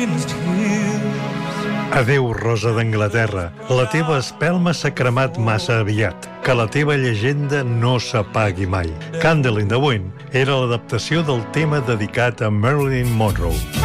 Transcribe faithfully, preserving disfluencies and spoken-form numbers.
Adéu, rosa d'Anglaterra, la teva espelma s'ha cremat massa aviat. Que la teva llegenda no s'apagui mai. Candle in the Wind era l'adaptació del tema dedicat a Marilyn Monroe.